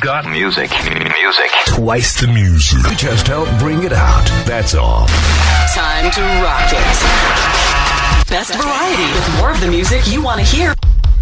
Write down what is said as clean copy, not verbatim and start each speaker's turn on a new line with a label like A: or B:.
A: got music.
B: Twice the music. We just help bring it out. That's all.
C: Time to rock it. Best variety with more of the music you want to hear.